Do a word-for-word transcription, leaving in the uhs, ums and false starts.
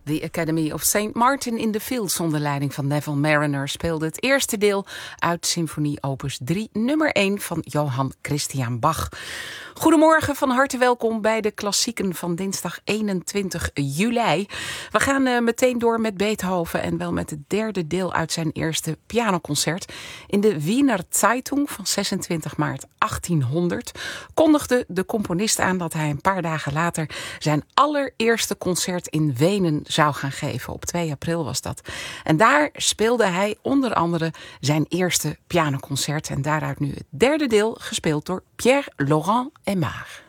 The Academy of Saint Martin in the Fields onder leiding van Neville Marriner speelde het eerste deel uit Symfonie opus drie, nummer één van Johann Christian Bach. Goedemorgen, van harte welkom bij de klassieken van dinsdag eenentwintig juli. We gaan uh, meteen door met Beethoven en wel met het derde deel uit zijn eerste pianoconcert. In de Wiener Zeitung van zesentwintig maart achttienhonderd kondigde de componist aan dat hij een paar dagen later zijn allereerste concert in Wenen zou gaan geven. Op twee april was dat. En daar speelde hij onder andere zijn eerste pianoconcert. En daaruit nu het derde deel, gespeeld door Pierre Laurent Aimard.